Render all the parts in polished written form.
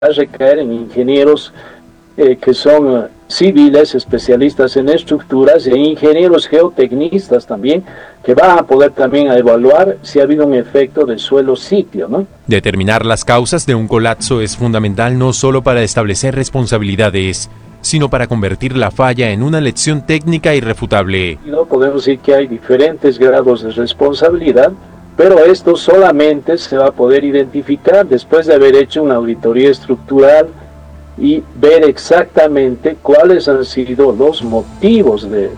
a recaer en ingenieros que son civiles, especialistas en estructuras, e ingenieros geotecnistas también, que van a poder también evaluar si ha habido un efecto de suelo-sitio, ¿no? Determinar las causas de un colapso es fundamental no solo para establecer responsabilidades, sino para convertir la falla en una lección técnica irrefutable. Podemos decir que hay diferentes grados de responsabilidad, pero esto solamente se va a poder identificar después de haber hecho una auditoría estructural y ver exactamente cuáles han sido los motivos de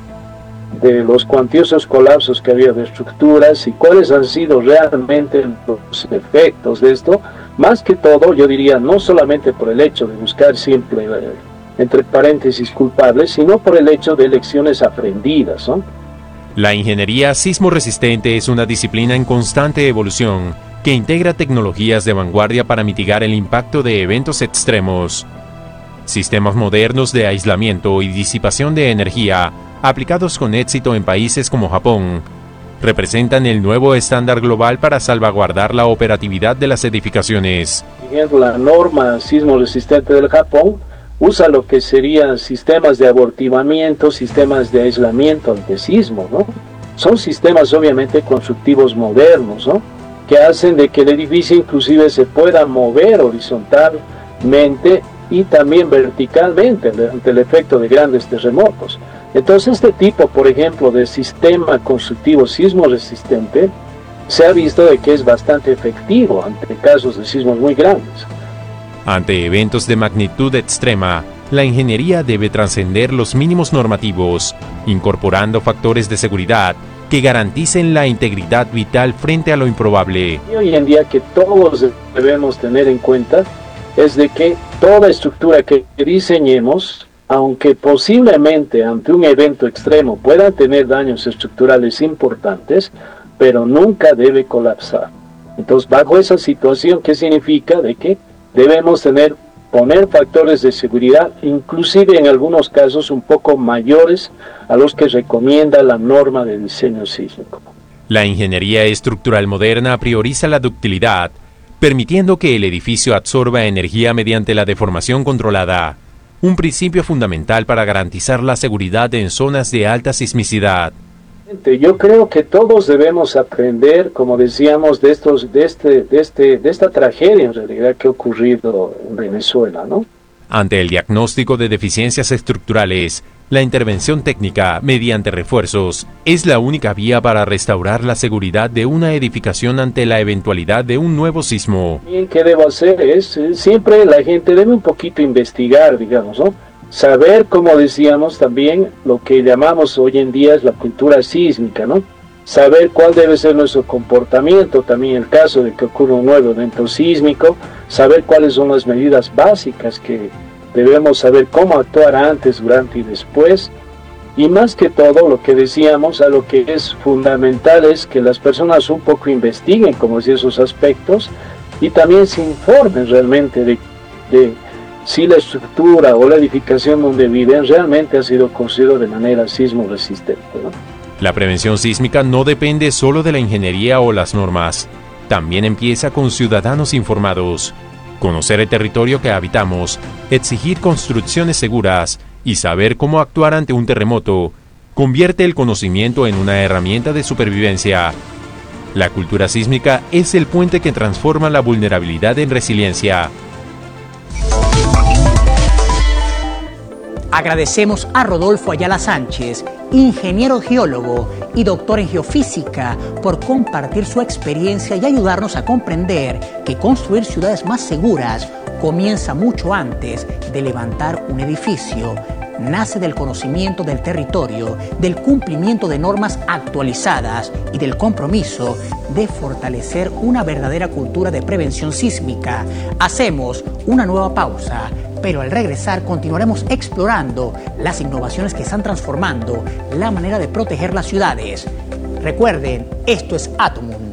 los cuantiosos colapsos que había de estructuras y cuáles han sido realmente los efectos de esto. Más que todo, yo diría, no solamente por el hecho de buscar siempre, entre paréntesis, culpables, sino por el hecho de lecciones aprendidas, ¿no? La ingeniería sismo-resistente es una disciplina en constante evolución que integra tecnologías de vanguardia para mitigar el impacto de eventos extremos. Sistemas modernos de aislamiento y disipación de energía, aplicados con éxito en países como Japón, representan el nuevo estándar global para salvaguardar la operatividad de las edificaciones. Por ejemplo, la norma sismo-resistente del Japón usa lo que serían sistemas de amortiguamiento, sistemas de aislamiento ante sismo, ¿no? Son sistemas obviamente constructivos modernos, ¿no? Que hacen de que el edificio inclusive se pueda mover horizontalmente y también verticalmente ante el efecto de grandes terremotos. Entonces este tipo, por ejemplo, de sistema constructivo sismo resistente se ha visto de que es bastante efectivo ante casos de sismos muy grandes. Ante eventos de magnitud extrema, la ingeniería debe trascender los mínimos normativos, incorporando factores de seguridad que garanticen la integridad vital frente a lo improbable. Y hoy en día que todos debemos tener en cuenta es de que toda estructura que diseñemos, aunque posiblemente ante un evento extremo pueda tener daños estructurales importantes, pero nunca debe colapsar. Entonces, bajo esa situación, ¿qué significa? De que debemos poner factores de seguridad, inclusive en algunos casos un poco mayores a los que recomienda la norma de diseño sísmico. La ingeniería estructural moderna prioriza la ductilidad, permitiendo que el edificio absorba energía mediante la deformación controlada, un principio fundamental para garantizar la seguridad en zonas de alta sismicidad. Yo creo que todos debemos aprender, como decíamos, de esta tragedia en realidad que ha ocurrido en Venezuela, ¿no? Ante el diagnóstico de deficiencias estructurales, la intervención técnica mediante refuerzos es la única vía para restaurar la seguridad de una edificación ante la eventualidad de un nuevo sismo. Bien, ¿qué debo hacer? Siempre la gente debe un poquito investigar, digamos, ¿no? Saber, como decíamos también, lo que llamamos hoy en día es la cultura sísmica, ¿no? Saber cuál debe ser nuestro comportamiento, también en el caso de que ocurra un nuevo evento sísmico, saber cuáles son las medidas básicas que debemos saber cómo actuar antes, durante y después. Y más que todo, lo que decíamos, a lo que es fundamental es que las personas un poco investiguen, como decía, esos aspectos y también se informen realmente de si la estructura o la edificación donde viven realmente ha sido construido de manera sismo resistente, ¿no? La prevención sísmica no depende solo de la ingeniería o las normas. También empieza con ciudadanos informados. Conocer el territorio que habitamos, exigir construcciones seguras y saber cómo actuar ante un terremoto convierte el conocimiento en una herramienta de supervivencia. La cultura sísmica es el puente que transforma la vulnerabilidad en resiliencia. Agradecemos a Rodolfo Ayala Sánchez, ingeniero geólogo y doctor en geofísica, por compartir su experiencia y ayudarnos a comprender que construir ciudades más seguras comienza mucho antes de levantar un edificio. Nace del conocimiento del territorio, del cumplimiento de normas actualizadas y del compromiso de fortalecer una verdadera cultura de prevención sísmica. Hacemos una nueva pausa, pero al regresar continuaremos explorando las innovaciones que están transformando la manera de proteger las ciudades. Recuerden, esto es Atomun.